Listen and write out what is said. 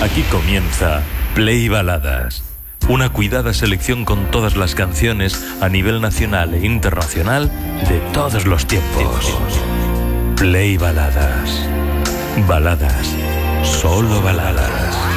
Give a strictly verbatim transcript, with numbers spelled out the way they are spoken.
Aquí comienza Play Baladas, una cuidada selección con todas las canciones a nivel nacional e internacional de todos los tiempos. Play Baladas. Baladas. Solo baladas.